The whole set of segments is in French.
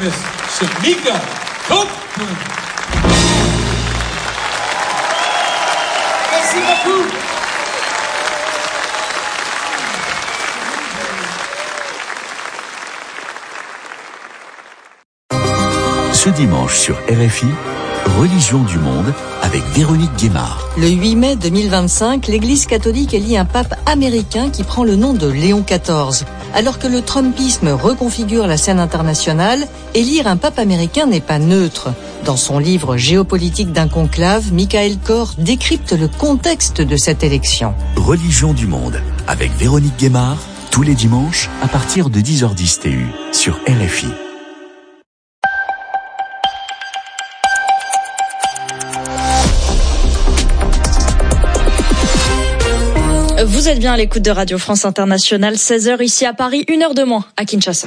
Miss Shamika Copeland. Merci beaucoup. Ce dimanche sur RFI, Religion du monde avec Véronique Guémard. Le 8 mai 2025, l'Église catholique élit un pape américain qui prend le nom de Léon XIV. Alors que le trumpisme reconfigure la scène internationale, élire un pape américain n'est pas neutre. Dans son livre Géopolitique d'un conclave, Michael Kor décrypte le contexte de cette élection. Religion du monde avec Véronique Guémard, tous les dimanches à partir de 10h10 TU sur RFI. Vous êtes bien à l'écoute de Radio France Internationale, 16h ici à Paris, 1h de moins à Kinshasa.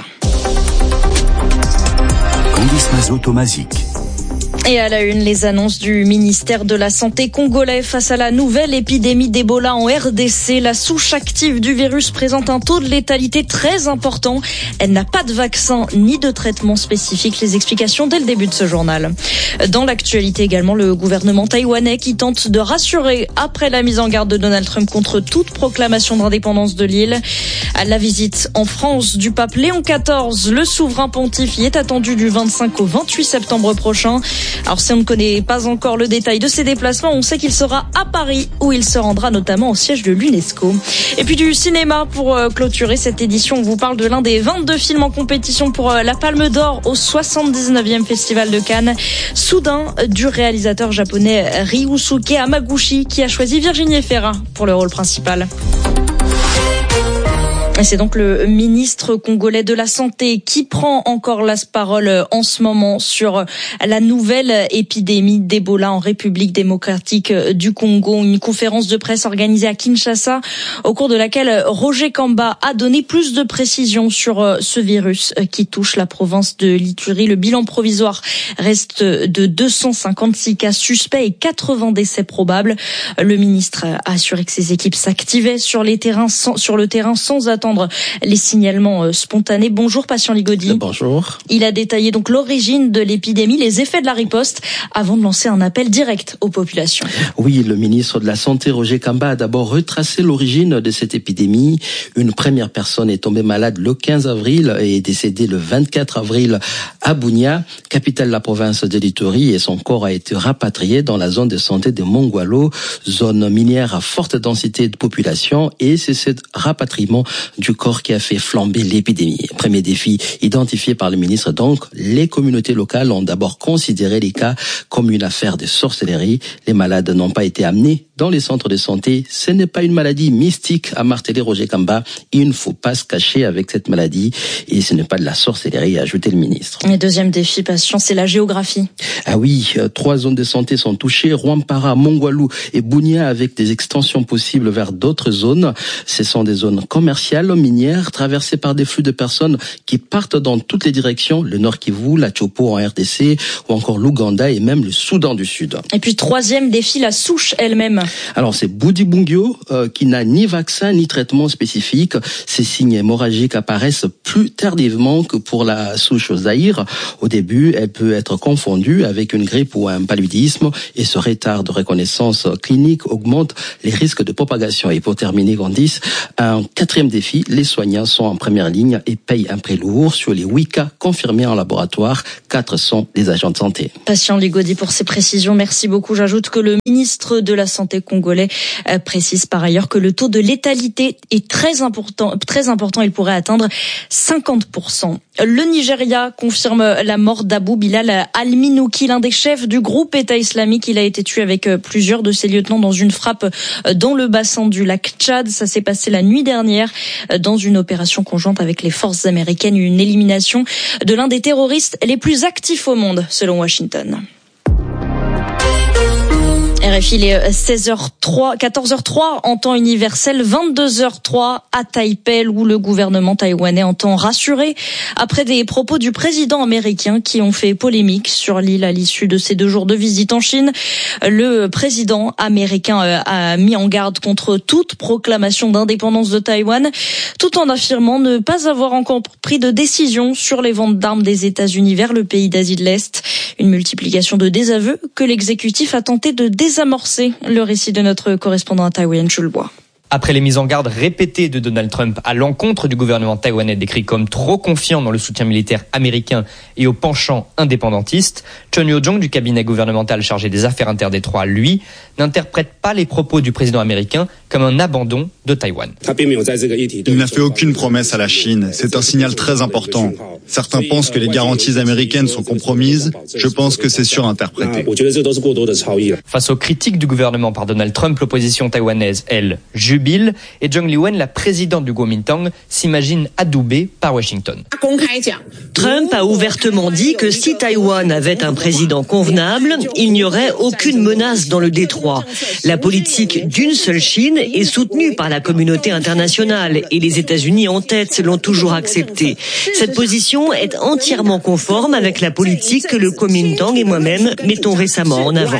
Candice Mazot-Tomazic. Et à la une, les annonces du ministère de la Santé congolais face à la nouvelle épidémie d'Ebola en RDC. La souche active du virus présente un taux de létalité très important. Elle n'a pas de vaccin ni de traitement spécifique. Les explications dès le début de ce journal. Dans l'actualité également, le gouvernement taïwanais qui tente de rassurer après la mise en garde de Donald Trump contre toute proclamation d'indépendance de l'île. À la visite en France du pape Léon XIV, le souverain pontife y est attendu du 25 au 28 septembre prochain. Alors si on ne connaît pas encore le détail de ses déplacements, on sait qu'il sera à Paris où il se rendra notamment au siège de l'UNESCO. Et puis du cinéma pour clôturer cette édition, on vous parle de l'un des 22 films en compétition pour la Palme d'Or au 79e Festival de Cannes. Soudain, du réalisateur japonais Ryusuke Hamaguchi qui a choisi Virginie Efira pour le rôle principal. Et c'est donc le ministre congolais de la Santé qui prend encore la parole en ce moment sur la nouvelle épidémie d'Ebola en République démocratique du Congo. Une conférence de presse organisée à Kinshasa au cours de laquelle Roger Kamba a donné plus de précisions sur ce virus qui touche la province de l'Ituri. Le bilan provisoire reste de 256 cas suspects et 80 décès probables. Le ministre a assuré que ses équipes s'activaient sur le terrain sans attendre les signalements spontanés. Bonjour, Patient Ligodi. Bonjour. Il a détaillé donc l'origine de l'épidémie, les effets de la riposte, avant de lancer un appel direct aux populations. Oui, le ministre de la Santé, Roger Kamba, a d'abord retracé l'origine de cette épidémie. Une première personne est tombée malade le 15 avril et est décédée le 24 avril à Bunia, capitale de la province de l'Ituri, et son corps a été rapatrié dans la zone de santé de Mongwalo, zone minière à forte densité de population, et c'est ce rapatriement du corps qui a fait flamber l'épidémie. Premier défi identifié par le ministre, donc, les communautés locales ont d'abord considéré les cas comme une affaire de sorcellerie. Les malades n'ont pas été amenés dans les centres de santé. Ce n'est pas une maladie mystique, a martelé Roger Kamba. Il ne faut pas se cacher avec cette maladie et ce n'est pas de la sorcellerie, a ajouté le ministre. Et deuxième défi, Patient, c'est la géographie. Ah oui, 3 zones de santé sont touchées, Rwampara, Mongwalu et Bunia, avec des extensions possibles vers d'autres zones. Ce sont des zones commerciales, minières, traversées par des flux de personnes qui partent dans toutes les directions, le Nord Kivu, la Chopo en RDC, ou encore l'Ouganda et même le Soudan du Sud. Et puis troisième défi, la souche elle-même. Alors c'est Bundibugyo qui n'a ni vaccin ni traitement spécifique. Ces signes hémorragiques apparaissent plus tardivement que pour la souche Zaïre. Au début, elle peut être confondue avec une grippe ou un paludisme, et ce retard de reconnaissance clinique augmente les risques de propagation. Et pour terminer, Candice, un quatrième défi, les soignants sont en première ligne et payent un prix lourd. Sur les 8 cas confirmés en laboratoire, 4 sont des agents de santé. Patient Ligodi pour ces précisions, merci beaucoup. J'ajoute que le ministre de la Santé congolais précise par ailleurs que le taux de létalité est très important, il pourrait atteindre 50%. Le Nigeria confirme la mort d'Abou Bilal al-Minouki, l'un des chefs du groupe État islamique. Il a été tué avec plusieurs de ses lieutenants dans une frappe dans le bassin du lac Tchad. Ça s'est passé la nuit dernière dans une opération conjointe avec les forces américaines, une élimination de l'un des terroristes les plus actifs au monde, selon Washington. RFI, il est 14h03 en temps universel, 22h03 à Taipei, où le gouvernement taïwanais entend rassurer après des propos du président américain qui ont fait polémique sur l'île à l'issue de ses 2 jours de visite en Chine. Le président américain a mis en garde contre toute proclamation d'indépendance de Taïwan, tout en affirmant ne pas avoir encore pris de décision sur les ventes d'armes des États-Unis vers le pays d'Asie de l'Est. Une multiplication de désaveux que l'exécutif a tenté de désamorcer. Le récit de notre correspondant à Taïwan, Jules Bois. Après les mises en garde répétées de Donald Trump à l'encontre du gouvernement taïwanais décrit comme trop confiant dans le soutien militaire américain et au penchant indépendantiste, Chun Yo-jong du cabinet gouvernemental chargé des affaires interdétroits, lui, n'interprète pas les propos du président américain comme un abandon de Taïwan. Il n'a fait aucune promesse à la Chine. C'est un signal très important. Certains pensent que les garanties américaines sont compromises. Je pense que c'est surinterprété. Face aux critiques du gouvernement par Donald Trump, l'opposition taïwanaise, elle, jubile, et Zhang Liwen, la présidente du Kuomintang, s'imagine adoubée par Washington. Trump a ouvertement dit que si Taïwan avait un président convenable, il n'y aurait aucune menace dans le détroit. La politique d'une seule Chine est soutenue par la communauté internationale et les États-Unis en tête l'ont toujours acceptée. Cette position est entièrement conforme avec la politique que le Kuomintang et moi-même mettons récemment en avant.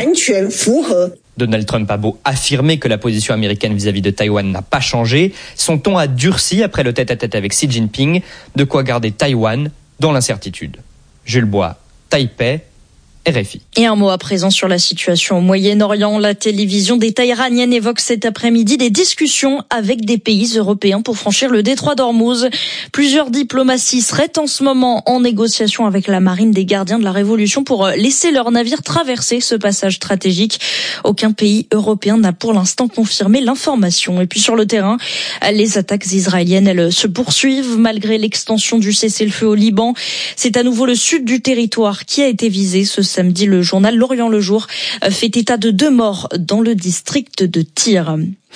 Donald Trump a beau affirmer que la position américaine vis-à-vis de Taïwan n'a pas changé, son ton a durci après le tête-à-tête avec Xi Jinping, de quoi garder Taïwan dans l'incertitude. Jules Bois, Taipei, RFI. Et un mot à présent sur la situation au Moyen-Orient. La télévision d'État iranienne évoque cet après-midi des discussions avec des pays européens pour franchir le détroit d'Ormuz. Plusieurs diplomaties seraient en ce moment en négociation avec la marine des gardiens de la Révolution pour laisser leurs navires traverser ce passage stratégique. Aucun pays européen n'a pour l'instant confirmé l'information. Et puis sur le terrain, les attaques israéliennes, elles se poursuivent malgré l'extension du cessez-le-feu au Liban. C'est à nouveau le sud du territoire qui a été visé ce samedi. Le journal L'Orient le Jour fait état de 2 morts dans le district de Tyr.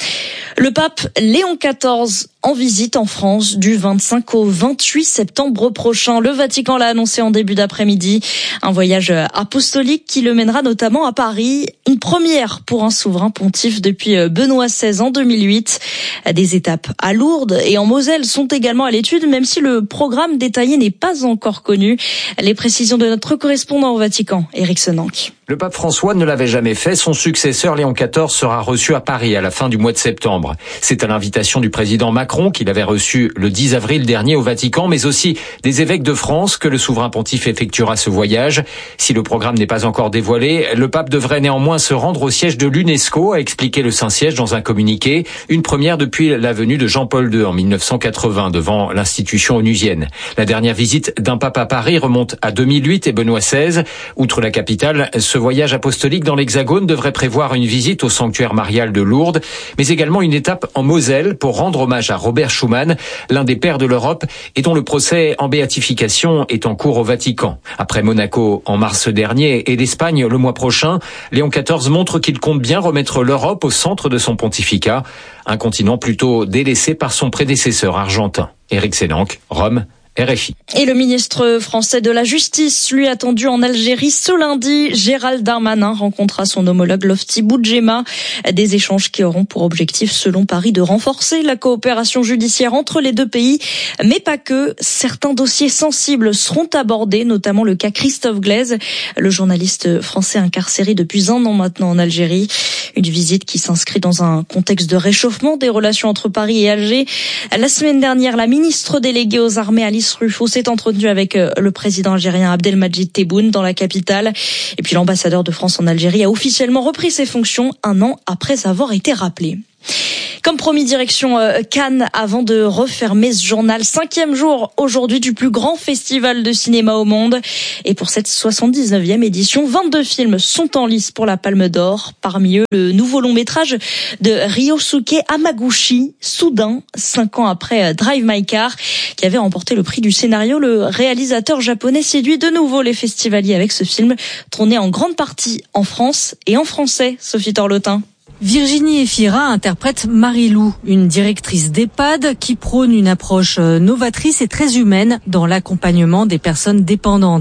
Le pape Léon XIV en visite en France du 25 au 28 septembre prochain. Le Vatican l'a annoncé en début d'après-midi. Un voyage apostolique qui le mènera notamment à Paris. Une première pour un souverain pontife depuis Benoît XVI en 2008. Des étapes à Lourdes et en Moselle sont également à l'étude, même si le programme détaillé n'est pas encore connu. Les précisions de notre correspondant au Vatican, Éric Senanc. Le pape François ne l'avait jamais fait. Son successeur, Léon XIV, sera reçu à Paris à la fin du mois de septembre. C'est à l'invitation du président Macron qu'il avait reçu le 10 avril dernier au Vatican, mais aussi des évêques de France que le souverain pontife effectuera ce voyage. Si le programme n'est pas encore dévoilé, le pape devrait néanmoins se rendre au siège de l'UNESCO, a expliqué le Saint-Siège dans un communiqué. Une première depuis la venue de Jean-Paul II en 1980 devant l'institution onusienne. La dernière visite d'un pape à Paris remonte à 2008 et Benoît XVI. Outre la capitale, ce voyage apostolique dans l'Hexagone devrait prévoir une visite au sanctuaire marial de Lourdes, mais également une étape en Moselle pour rendre hommage à Robert Schuman, l'un des pères de l'Europe et dont le procès en béatification est en cours au Vatican. Après Monaco en mars dernier et l'Espagne le mois prochain, Léon XIV montre qu'il compte bien remettre l'Europe au centre de son pontificat, un continent plutôt délaissé par son prédécesseur argentin. Éric Senanc, Rome, RFI. Et le ministre français de la Justice, lui attendu en Algérie ce lundi, Gérald Darmanin rencontrera son homologue Lofti Boudjema. Des échanges qui auront pour objectif, selon Paris, de renforcer la coopération judiciaire entre les 2 pays. Mais pas que. Certains dossiers sensibles seront abordés, notamment le cas Christophe Glaise, le journaliste français incarcéré depuis 1 an maintenant en Algérie. Une visite qui s'inscrit dans un contexte de réchauffement des relations entre Paris et Alger. La semaine dernière, la ministre déléguée aux armées, Alice Ruffo, s'est entretenue avec le président algérien Abdelmadjid Tebboune dans la capitale. Et puis l'ambassadeur de France en Algérie a officiellement repris ses fonctions 1 an après avoir été rappelé. Comme promis, direction Cannes avant de refermer ce journal. 5e jour aujourd'hui du plus grand festival de cinéma au monde. Et pour cette 79e édition, 22 films sont en lice pour la Palme d'Or. Parmi eux, le nouveau long métrage de Ryosuke Hamaguchi, Soudain, 5 ans après Drive My Car, qui avait remporté le prix du scénario. Le réalisateur japonais séduit de nouveau les festivaliers avec ce film, tourné en grande partie en France et en français. Sophie Torlotin. Virginie Efira interprète Marie-Lou, une directrice d'EHPAD qui prône une approche novatrice et très humaine dans l'accompagnement des personnes dépendantes.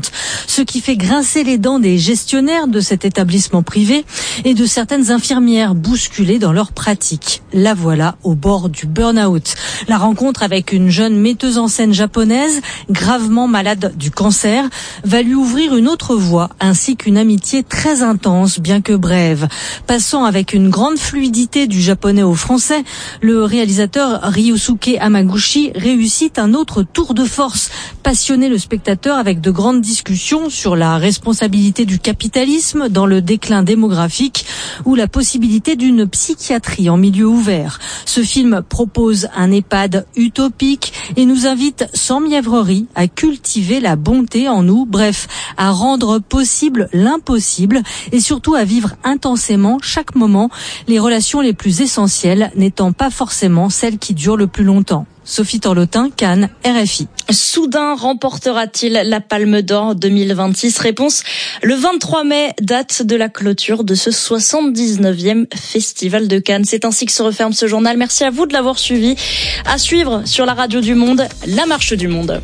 ce qui fait grincer les dents des gestionnaires de cet établissement privé et de certaines infirmières bousculées dans leur pratique. La voilà au bord du burn-out. La rencontre avec une jeune metteuse en scène japonaise, gravement malade du cancer, va lui ouvrir une autre voie, ainsi qu'une amitié très intense, bien que brève. Passant avec une grande fluidité du japonais au français, le réalisateur Ryusuke Hamaguchi réussit un autre tour de force, passionner le spectateur avec de grandes discussions sur la responsabilité du capitalisme dans le déclin démographique ou la possibilité d'une psychiatrie en milieu ouvert. Ce film propose un EHPAD utopique et nous invite sans mièvrerie à cultiver la bonté en nous, bref, à rendre possible l'impossible et surtout à vivre intensément chaque moment, les relations les plus essentielles n'étant pas forcément celles qui durent le plus longtemps. Sophie Torlotin, Cannes, RFI. Soudain remportera-t-il la Palme d'Or 2026 ? Réponse le 23 mai, date de la clôture de ce 79e Festival de Cannes. C'est ainsi que se referme ce journal. Merci à vous de l'avoir suivi. À suivre sur la radio du Monde, la marche du monde.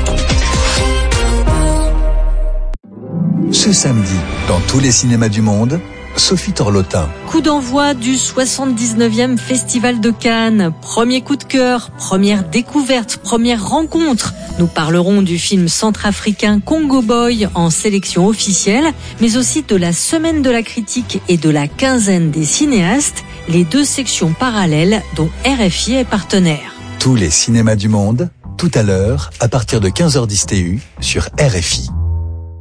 Ce samedi, dans tous les cinémas du monde, Sophie Torlotin. Coup d'envoi du 79e Festival de Cannes. Premier coup de cœur, première découverte, première rencontre. Nous parlerons du film centrafricain Congo Boy en sélection officielle, mais aussi de la semaine de la critique et de la quinzaine des cinéastes, les deux sections parallèles dont RFI est partenaire. Tous les cinémas du monde, tout à l'heure, à partir de 15h10 TU sur RFI.